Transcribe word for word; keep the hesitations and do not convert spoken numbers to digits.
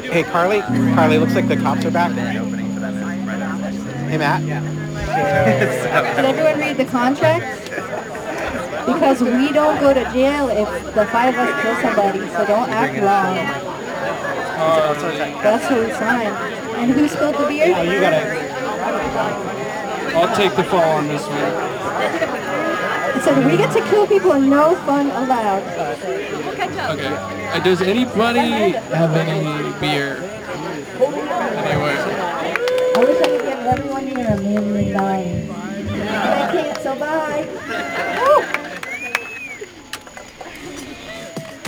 Hey, Carly. Carly, looks like the cops are back. Hey, Matt. Did everyone read the contract? Because we don't go to jail if the five of us kill somebody, so don't act wrong. That's what we signed. And who spilled the beer? Oh, you got it. I'll take the fall on this one. It said we get to kill people and no fun allowed. Okay. Uh, does anybody have any beer? Anyway. I wish I could give everyone here a million dollars. But I can't, so bye.